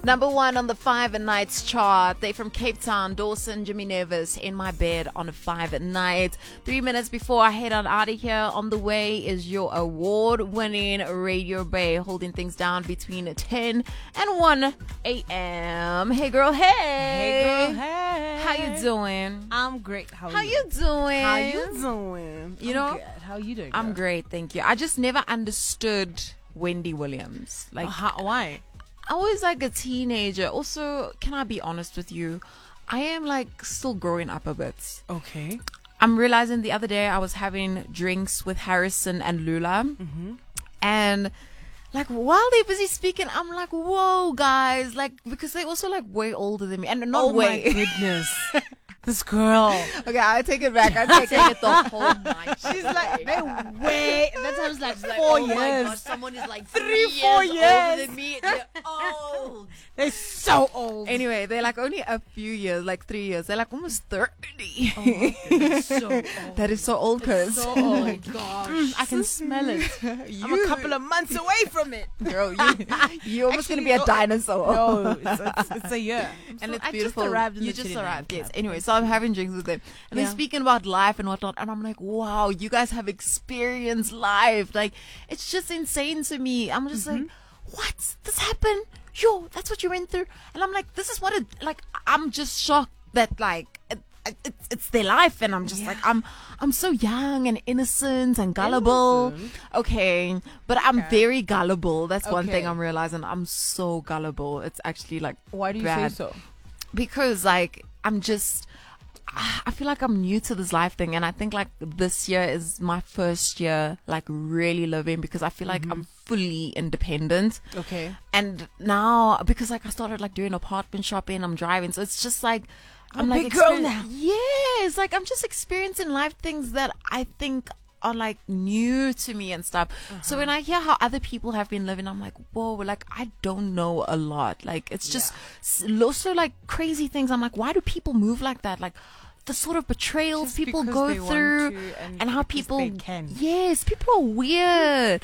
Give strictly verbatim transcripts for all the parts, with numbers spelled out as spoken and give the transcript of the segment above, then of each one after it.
Number one on the Five Nights chart. They from Cape Town, Dawson, Jimmy Nevis, In My Bed on a Five Nights. Three minutes before I head on out of here, on the way is your award-winning Radio Bay, holding things down between ten and one a.m. Hey girl, hey. Hey girl, hey. How you doing? I'm great. How are How you? you doing? How you doing? You I'm know, good. How are you doing? I'm girl? great, thank you. I just never understood Wendy Williams. Like, Oh, how, why? I was like a teenager. Also, can I be honest with you? I am like still growing up a bit. Okay. I'm realizing the other day I was having drinks with Harrison and Lula. Mm-hmm. And like while they're busy speaking, I'm like, whoa, guys. Like, because they're also like way older than me. And not Oh way. my goodness. This girl. Okay, I take it back. I take it the whole night. She's like, they way. That sounds like Like, four oh years. my gosh, someone is like Three, three, four years, years. older than me. They're old. They're so old. Anyway, they're like only a few years, like three years. They're like almost thirty. So old. That is so old, cuz. So oh my gosh. I can smell it. I'm a couple of months away from it. Girl, you, you're almost going to Actually, be a no- dinosaur. No, it's, it's, it's a year. And it's I beautiful. just arrived in you the just Chile arrived, Nine yes. Club. Anyway, so I'm having drinks with them. And Yeah. they're speaking about life and whatnot. And I'm like, wow, you guys have experienced life. Like, it's just insane to me. I'm just like, what? This happened? Yo, that's what you went through? And I'm like, this is what it, like, I'm just shocked that, like, it, it, it's, it's their life. And I'm just like, I'm, I'm so young and innocent and gullible. Innocent? Okay. But I'm very gullible. That's one thing Okay. I'm realizing. I'm so gullible. It's actually like, Why do you bad. say so? Because like I'm just I feel like I'm new to this life thing, and I think like this year is my first year like really living, because I feel like I'm fully independent. Okay. And now because like I started like doing apartment shopping, I'm driving, so it's just like I'm a like big girl exper- now. Yes, like I'm just experiencing life things that I think are like new to me and stuff. So when I hear how other people have been living, I'm like, whoa, like I don't know a lot. Like it's just s also like crazy things. I'm like, why do people move like that? Like the sort of betrayals Just people because go they want through, to and and how because people they can. yes, people are weird.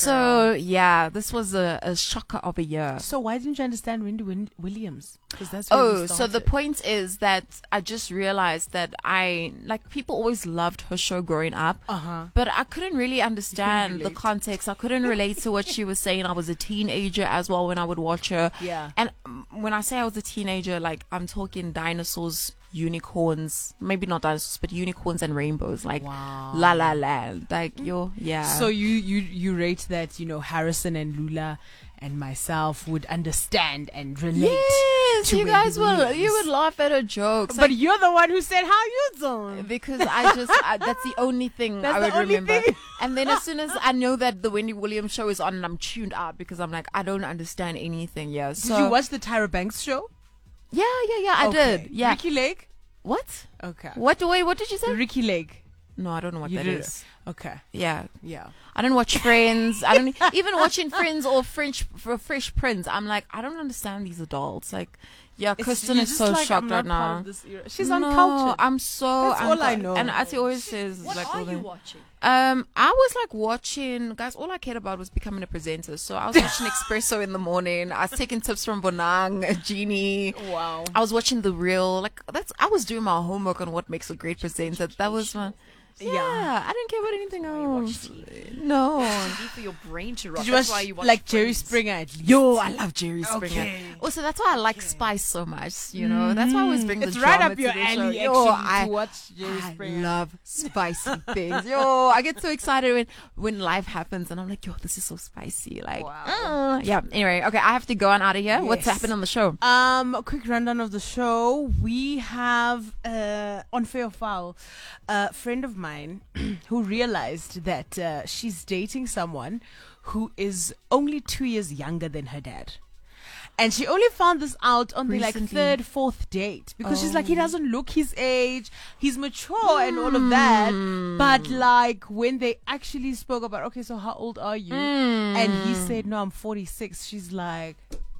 So yeah, this was a, a shocker of a year. So why didn't you understand Wendy Win- Williams? Because that's where Oh, we so the started. point is that I just realized that I like people always loved her show growing up, Uh-huh. but I couldn't really understand the relate. context. I couldn't relate to what she was saying. I was a teenager as well when I would watch her. Yeah. And um, when I say I was a teenager, like I'm talking dinosaurs, unicorns, maybe not dinosaurs, but unicorns and rainbows, like Wow. La La Land, like yo, yeah. So you you you rate that, you know, Harrison and Lula and myself would understand and relate. yes, to you Wendy guys will. Williams. You would laugh at her jokes. But you're the one who said, "How you doing?" Because I just I, that's the only thing That's I the would only remember. thing. And then as soon as I know that the Wendy Williams show is on, and I'm tuned out because I'm like I don't understand anything. Yeah. So Did you watch the Tyra Banks show? Yeah, yeah, yeah. I Okay. did. Yeah. Ricky Lake. What? Okay. What? Wait. What did you say? Ricky Lake. No, I don't know what You that did- is. Okay. Yeah. Yeah. I don't watch Friends. I don't even watching Friends or French for Fresh Prince. I'm like I don't understand these adults. Like, yeah, It's- Kristen you're is just so like, shocked I'm right not part now. of this era. She's no, uncultured. I'm so. That's all I uncultured. know. And Ati always says What like are all you the- watching? Um, I was like watching, guys. All I cared about was becoming a presenter. So I was watching Espresso in the morning. I was taking tips from Bonang, Jeannie. Wow. I was watching The Real. Like that's. I was doing my homework on what makes a great presenter. That was my. Yeah, Yeah. I didn't care about anything watch else. T V. No. T V for your brain to rot. Did you That's watch, why you watch like Jerry Friends. Springer at least? Yo, I love Jerry Springer. Okay. Also, that's why I like Spice so much. You know, that's why I always bring It's the right drama up your to the show. alley, Yo, actually, I, to watch Jerry I Springer. love spicy things. Yo, I get so excited when when life happens, and I'm like, yo, this is so spicy. Like, Wow. uh, yeah. Anyway, okay, I have to go on out of here. What's Yes. happened on the show? Um, a quick rundown of the show. We have uh, on Fair or Foul, a friend of mine who realized that uh, she's dating someone who is only two years younger than her dad. And she only found this out on the like Recently. third, fourth date because she's like, he doesn't look his age, he's mature and all of that. But like when they actually spoke about, okay, so how old are you? And he said, no, I'm forty-six. She's like,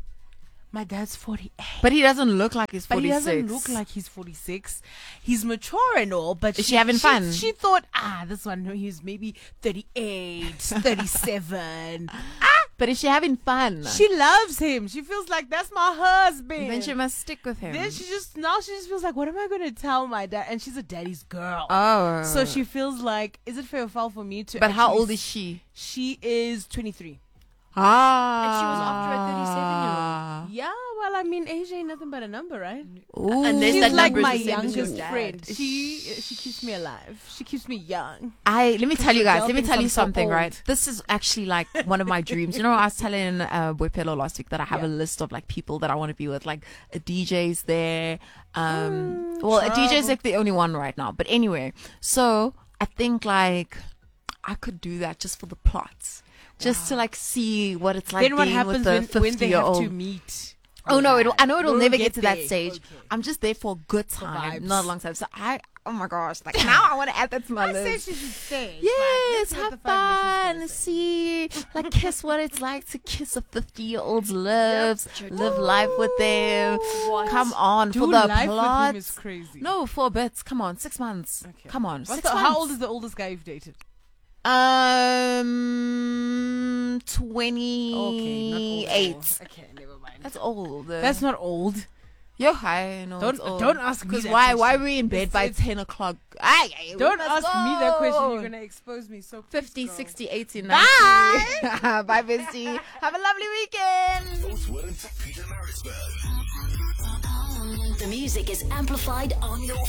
my dad's forty-eight. But he doesn't look like he's But he forty-six. doesn't look like he's forty-six. He's mature and all, but Is she having fun? She thought, ah, this one, no, he's maybe thirty-eight, thirty-seven. Ah, But is she having fun? She loves him. She feels like that's my husband. Then she must stick with him. Then she just now she just feels like, what am I going to tell my dad? And she's a daddy's girl. Oh. So she feels like, is it fair or foul for me to? But how actually old is s- she? She is twenty-three. Ah. And she was after a thirty-seven-year-old. Yeah, well, I mean, age ain't nothing but a number, right? Ooh. Unless She's that like number is my the same as your youngest dad. friend. She she keeps me alive. She keeps me young. I let me tell you guys. Let me Developing tell you some something. so-called- Right, this is actually like one of my dreams. You know, I was telling uh, Boipelo last week that I have Yeah. a list of like people that I want to be with. Like a D J's there. Um, Mm, well, a D J's trouble. like the only one right now. But anyway, so I think like I could do that just for the plots, just to like see what it's like Then what being happens with the when, when fifty they year have old. to meet? Oh no, it'll, I know it'll We'll never get get to that there. stage. Okay. I'm just there for a good time, vibes. not a long time. So I, oh my gosh, like now I want to add that to my I list. said she should stay. Yes, Fine. Let's see what have the five fun. missions See, like, kiss what it's like to kiss a fifty-year-old's lips. Yep. Live life with them. What? Come on, Do for the life plot. with him is crazy. No, four bits. Come on, six months. Okay. Come on, What's six the- months. how old is the oldest guy you've dated? Um, twenty-eight. Okay, not old. Okay, never mind. That's old. That's not old. Yo, I know. Don't- it's old. don't ask me Because that why? Why question. are we in bed It's- by it's- ten o'clock? Aye, aye, we Don't must ask me that question. go. You're gonna expose me. So please fifty, go. sixty, eighty, ninety. Bye. Bye, bestie. Have a lovely weekend. The music is amplified on your